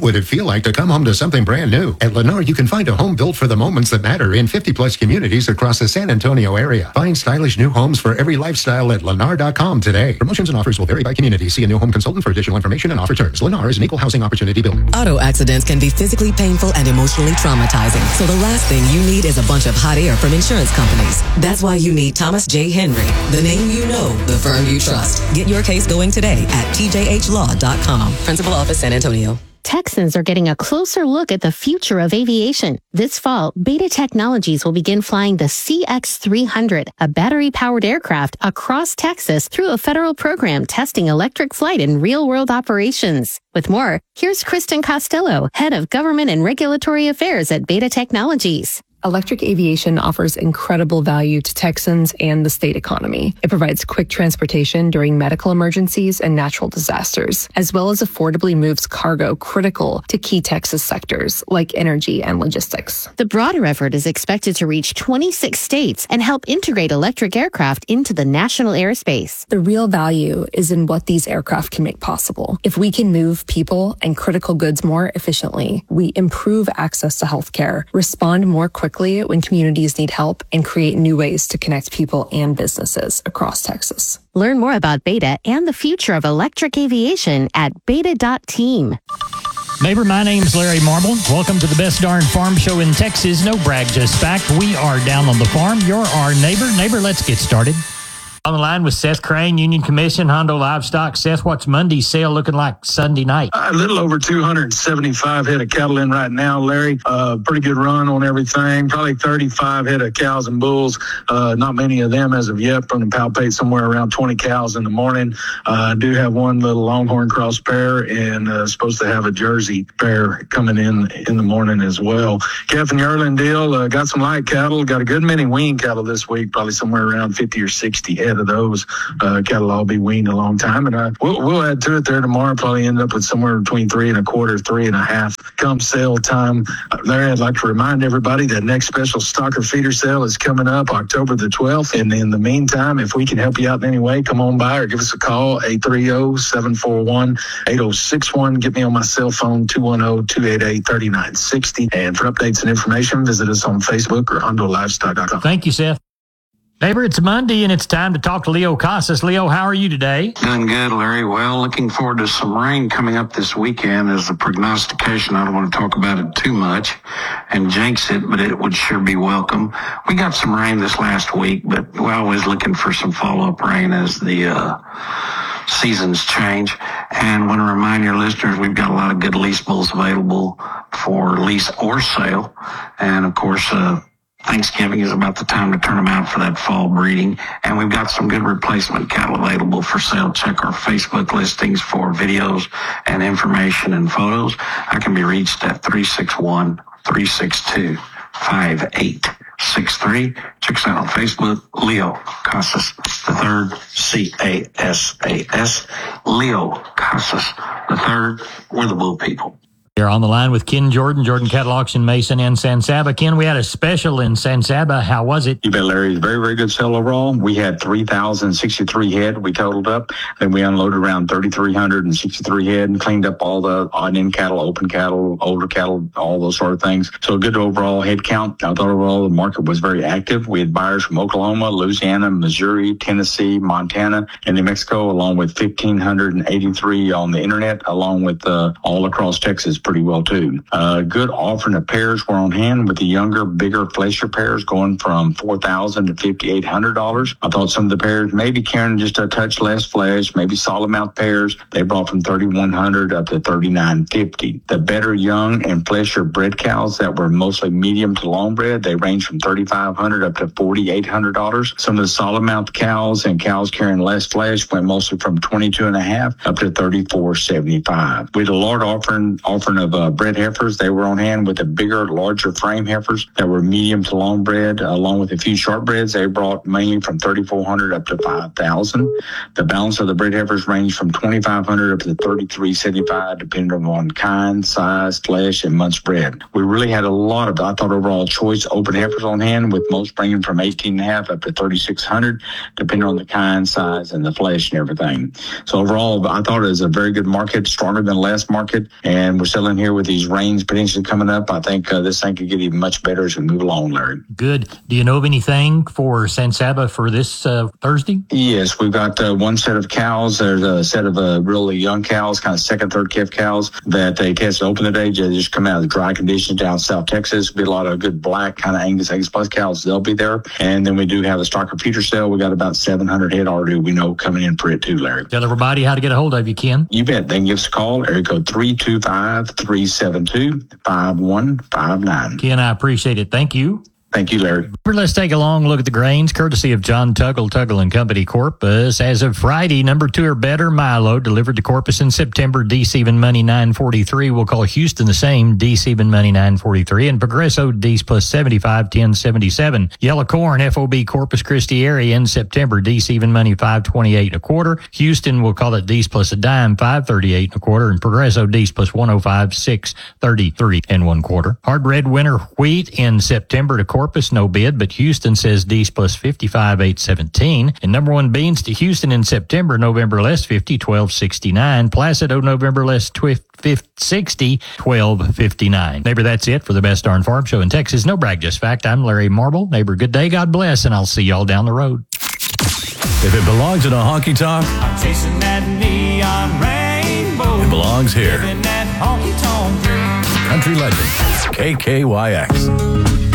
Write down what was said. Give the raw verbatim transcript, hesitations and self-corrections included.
would it feel like to come home to something brand new? At Lennar, you can find a home built for the moments that matter in fifty plus communities across the San Antonio area. Find stylish new homes for every lifestyle at lennar dot com today. Promotions and offers will vary by community. See a new home consultant for additional information and offer terms. Lennar is an equal housing opportunity builder. Auto accidents can be physically painful and emotionally traumatizing. So the last thing you need is a bunch of hot air from insurance companies. That's why you need Thomas J. Henry, the name you know, the firm you trust. Get your case going today at T J H law dot com. Principal Office, San Antonio. Texans are getting a closer look at the future of aviation. This fall, Beta Technologies will begin flying the C X three hundred, a battery-powered aircraft, across Texas through a federal program testing electric flight in real-world operations. With more, here's Kristen Costello, Head of Government and Regulatory Affairs at Beta Technologies. Electric aviation offers incredible value to Texans and the state economy. It provides quick transportation during medical emergencies and natural disasters, as well as affordably moves cargo critical to key Texas sectors like energy and logistics. The broader effort is expected to reach twenty-six states and help integrate electric aircraft into the national airspace. The real value is in what these aircraft can make possible. If we can move people and critical goods more efficiently, we improve access to healthcare, respond more quickly when communities need help, and create new ways to connect people and businesses across Texas. Learn more about Beta and the future of electric aviation at beta dot team. Neighbor, my name's Larry Marble. Welcome to the best darn farm show in Texas. No brag, just fact. We are down on the farm. You're our neighbor. Neighbor, let's get started. On the line with Seth Crane, Union Commission, Hondo Livestock. Seth, what's Monday's sale looking like Sunday night? A little over two hundred seventy-five head of cattle in right now, Larry. Uh, pretty good run on everything. Probably thirty-five head of cows and bulls. Uh, not many of them as of yet. From the palpate somewhere around twenty cows in the morning. Uh, I do have one little Longhorn cross pair and uh, supposed to have a Jersey pair coming in in the morning as well. Calf and yearling deal. Uh, got some light cattle. Got a good many wean cattle this week. Probably somewhere around fifty or sixty head of those. Uh, cattle all be weaned a long time, and uh, we'll, we'll add to it there tomorrow. Probably end up with somewhere between three and a quarter, three and a half come sale time. Uh, Larry, I'd like to remind everybody that next special stocker feeder sale is coming up October the twelfth. And in the meantime, if we can help you out in any way, come on by or give us a call, eight three zero, seven four one, eight zero six one. Get me on my cell phone, two one zero, two eight eight, three nine six zero. And for updates and information, visit us on Facebook or hondo livestock dot com. Thank you, Seth. Neighbor, it's Monday, and it's time to talk to Leo Casas. Leo, how are you today? Doing good, Larry. Well, looking forward to some rain coming up this weekend as the prognostication. I don't want to talk about it too much and jinx it, but it would sure be welcome. We got some rain this last week, but we're always looking for some follow-up rain as the uh, seasons change. And want to remind your listeners, we've got a lot of good lease bulls available for lease or sale. And, of course, uh, Thanksgiving is about the time to turn them out for that fall breeding. And we've got some good replacement cattle available for sale. Check our Facebook listings for videos and information and photos. I can be reached at three six one, three six two, five eight six three. Check us out on Facebook, Leo Casas the third, C A S A S. Leo Casas the third. We're the bull people. You're on the line with Ken Jordan, Jordan Cattle Auction, Mason, and San Saba. Ken, we had a special in San Saba. How was it? You bet, Larry. Very, very good sale overall. We had three thousand sixty-three head we totaled up. Then we unloaded around three thousand three hundred sixty-three head and cleaned up all the odd-end cattle, open cattle, older cattle, all those sort of things. So a good overall head count. I thought overall the market was very active. We had buyers from Oklahoma, Louisiana, Missouri, Tennessee, Montana, and New Mexico, along with one thousand five hundred eighty-three on the internet, along with uh, all across Texas pretty well too. Uh, good offering of pairs were on hand with the younger, bigger flesher pairs going from four thousand dollars to five thousand eight hundred dollars. I thought some of the pairs maybe carrying just a touch less flesh, maybe solid mouth pairs. They brought from three thousand one hundred dollars up to three thousand nine hundred fifty dollars. The better young and flesher bred cows that were mostly medium to long bred, they range from three thousand five hundred dollars up to four thousand eight hundred dollars. Some of the solid mouth cows and cows carrying less flesh went mostly from twenty-two and a half up to thirty-four seventy-five. We had a large offering offering of uh, bred heifers. They were on hand with the bigger, larger frame heifers that were medium to long bred, uh, along with a few short breds. They brought mainly from thirty-four hundred up to five thousand. The balance of the bred heifers ranged from twenty-five hundred up to thirty-three seventy-five, depending on kind, size, flesh, and months bred. We really had a lot of, I thought, overall choice open heifers on hand, with most bringing from eighteen and a half up to thirty-six hundred, depending on the kind, size, and the flesh and everything. So overall, I thought it was a very good market, stronger than last market, and we're selling feeling here with these rains potentially coming up. I think uh, this thing could get even much better as we move along, Larry. Good. Do you know of anything for San Saba for this uh, Thursday? Yes, we've got uh, one set of cows. There's a set of uh, really young cows, kind of second, third calf cows that they tested open today. They just come out of the dry conditions down South Texas. Be a lot of good black kind of Angus, Angus Plus cows. They'll be there. And then we do have a stocker future sale. We got about seven hundred head already we know coming in for it too, Larry. Tell everybody how to get a hold of you, Ken. You bet. They can give us a call. Area code three two five, three seven two, five one five nine. Ken, I appreciate it. Thank you. Thank you, Larry. Let's take a long look at the grains, courtesy of John Tuggle, Tuggle and Company Corpus. As of Friday, number two or better Milo delivered to Corpus in September. D even money nine forty-three. We'll call Houston the same. D even money nine forty-three. And Progresso D's plus seventy-five, ten seventy-seven. Yellow corn, F O B Corpus Christi area in September. D even money five twenty-eight and a quarter. Houston, we'll call it D's plus a dime, five thirty-eight and a quarter. And Progresso D's plus one oh five, six thirty-three and one quarter. Hard red winter wheat in September to Corpus, no bid, but Houston says D's plus fifty-five, eight seventeen. And number one beans to Houston in September, November less fifty, twelve sixty-nine. Placido, November less sixty, twelve fifty-nine. Neighbor, that's it for the Best Darn Farm Show in Texas. No brag, just fact. I'm Larry Marble. Neighbor, good day, God bless, and I'll see y'all down the road. If it belongs in a honky tonk, I'm chasing that neon rainbow. It belongs here. Living that honky tonk dream. Country legend, K K Y X.